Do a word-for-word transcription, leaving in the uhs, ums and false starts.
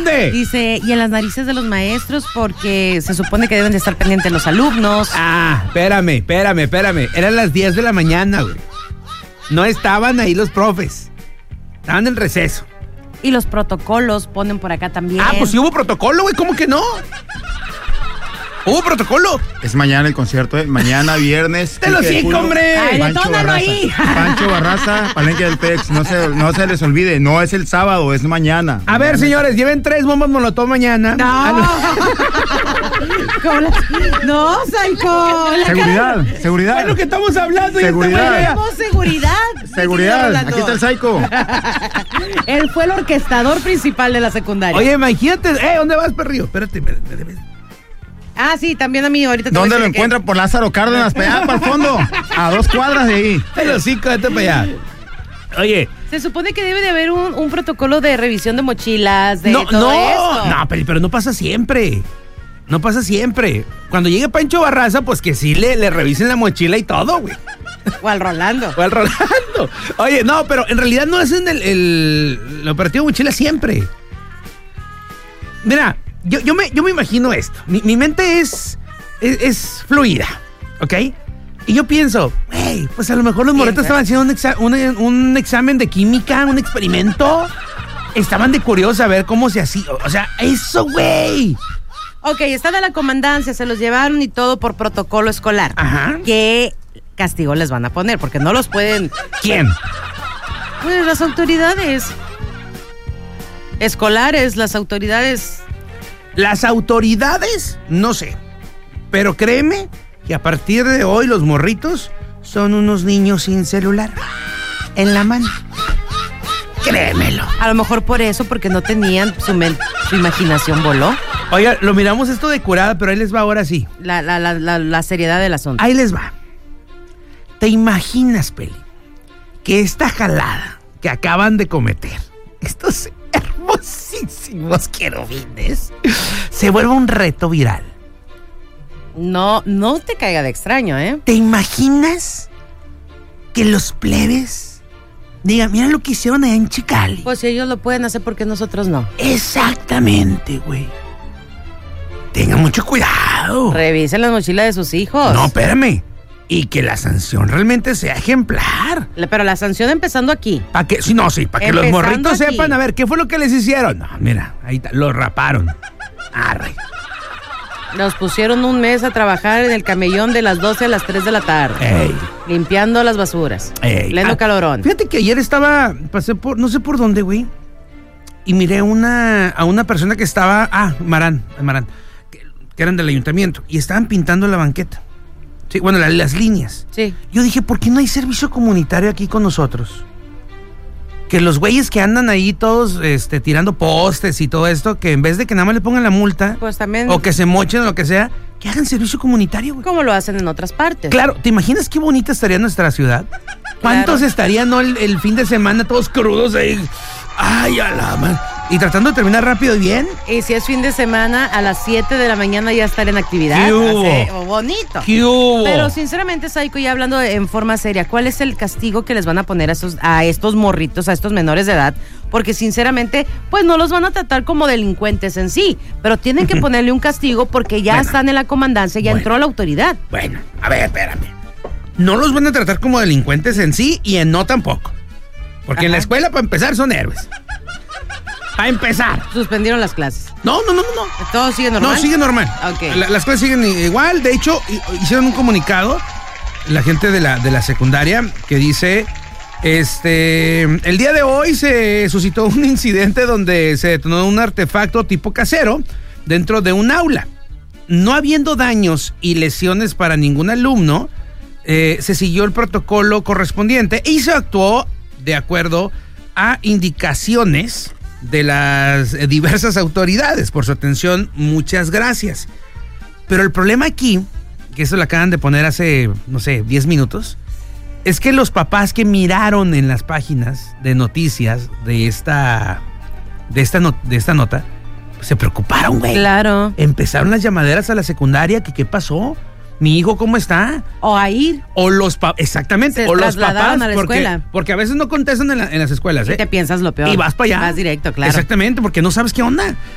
¿Dónde? Dice, y en las narices de los maestros, porque se supone que deben de estar pendientes los alumnos. Ah, espérame, espérame, espérame. Eran las diez de la mañana, güey. No estaban ahí los profes. Estaban en receso. Y los protocolos ponen por acá también. Ah, pues sí hubo protocolo, güey. ¿Cómo que no? ¿Hubo protocolo? Es mañana el concierto, ¿eh? Mañana, viernes. ¡Te lo sigo, hombre! Ay, Pancho detónalo Barraza. ahí. Pancho Barraza, Palenque del Tex. No se, no se les olvide, no es el sábado, es mañana. A ver, señores, lleven tres bombas molotov mañana. No. ¿Cómo la- No, Psycho. La Seguridad, Es seguridad. lo que estamos hablando. Seguridad. Tenemos seguridad. Seguridad. Aquí está el Psycho. Él fue el orquestador principal de la secundaria. Oye, imagínate. Eh, ¿dónde vas, perrillo? Espérate, espérate, espérate. Ah, sí, también a mí ahorita. te voy a ¿Dónde lo decir que- encuentran? Por Lázaro Cárdenas, para allá, para el fondo. A dos cuadras de ahí. Pero sí, cállate para allá. Oye. Se supone que debe de haber un, un protocolo de revisión de mochilas, de No, todo no, esto. no, pero, pero no pasa siempre. No pasa siempre. Cuando llegue Pancho Barraza, pues que sí le, le revisen la mochila y todo, güey. O al Rolando. O al Rolando. Oye, no, pero en realidad no hacen el, el, el operativo mochila siempre. Mira, yo, yo, me, yo me imagino esto. Mi, mi mente es, es, es fluida, ¿ok? Y yo pienso, güey, pues a lo mejor los morritos estaban haciendo un, exa, un, un examen de química, un experimento. Estaban de curiosos a ver cómo se hacía. O sea, eso, güey. Ok, está de la comandancia, se los llevaron y todo por protocolo escolar. Ajá. ¿Qué castigo les van a poner? Porque no los pueden... ¿Quién? Pues las autoridades escolares, las autoridades... Las autoridades, no sé. Pero créeme que a partir de hoy los morritos son unos niños sin celular en la mano. Créemelo. A lo mejor por eso, porque no tenían, su, men- su imaginación voló. Oiga, lo miramos esto de curada, pero ahí les va ahora sí. La, la, la, la, la seriedad del asunto. Ahí les va. ¿Te imaginas, Peli, que esta jalada que acaban de cometer, estos hermosísimos querubines, se vuelva un reto viral? No, no te caiga de extraño, ¿eh? ¿Te imaginas que los plebes digan, mira lo que hicieron allá en Chicali? Pues si ellos lo pueden hacer, ¿por qué nosotros no? Exactamente, güey. Tengan mucho cuidado. Revisen las mochilas de sus hijos. No, espérame. Y que la sanción realmente sea ejemplar. La- Pero la sanción empezando aquí. Para que, sí, no, sí, para que los Empezando morritos aquí. sepan, a ver, ¿qué fue lo que les hicieron? No, mira, ahí está, los raparon. Arre. Nos pusieron un mes a trabajar en el camellón de las doce a las tres de la tarde. Ey, Limpiando las basuras. ey. Pleno Ah, calorón. Fíjate que ayer estaba, pasé por, no sé por dónde, güey, y miré una, a una persona que estaba, ah, Marán, Marán, que, que eran del ayuntamiento, y estaban pintando la banqueta. Sí, bueno, la- las líneas. Sí. Yo dije, ¿por qué no hay servicio comunitario aquí con nosotros? Que los güeyes que andan ahí todos este, tirando postes y todo esto, que en vez de que nada más le pongan la multa, Pues también, o que se mochen o lo que sea, que hagan servicio comunitario, güey. como lo hacen en otras partes. Claro, ¿te imaginas qué bonita estaría nuestra ciudad? ¿Cuántos Claro. estarían no, el, el fin de semana todos crudos ahí? Ay, a la madre. Y tratando de terminar rápido y bien. Y si es fin de semana, a las siete de la mañana ya estar en actividad. ¿Qué hubo? Hace- oh, bonito. ¿Qué hubo? Pero sinceramente, Psycho, ya hablando en forma seria, ¿cuál es el castigo que les van a poner a estos, a estos morritos, a estos menores de edad? Porque sinceramente, pues no los van a tratar como delincuentes en sí, pero tienen que ponerle un castigo porque ya Bueno. están en la comandancia, ya Bueno. entró la autoridad. Bueno, a ver, espérame. No los van a tratar como delincuentes en sí y en no tampoco. Porque en la Ajá. escuela, para empezar, son héroes. Para empezar. Suspendieron las clases. No, no, no, no. no. ¿Todo sigue normal? No, sigue normal. Ok. La- las cosas siguen igual. De hecho, hi- hicieron un comunicado, la gente de la, de la secundaria, que dice, este, el día de hoy se suscitó un incidente donde se detonó un artefacto tipo casero dentro de un aula. No habiendo daños y lesiones para ningún alumno, eh, se siguió el protocolo correspondiente y se actuó de acuerdo a indicaciones de las eh, diversas autoridades. Por su atención, muchas gracias. Pero el problema aquí, que eso lo acaban de poner hace, no sé, diez minutos, es que los papás que miraron en las páginas de noticias de esta, de esta, no- de esta nota, se preocuparon, güey. Claro. Empezaron las llamaderas a la secundaria, que qué pasó, mi hijo cómo está, O a ir. o los papás, exactamente, Se o los trasladaron papás, a la porque, escuela. porque a veces no contestan en, la- en las escuelas, Y ¿eh? te piensas lo peor. Y vas para allá. Vas directo, claro. Exactamente, porque no sabes qué onda.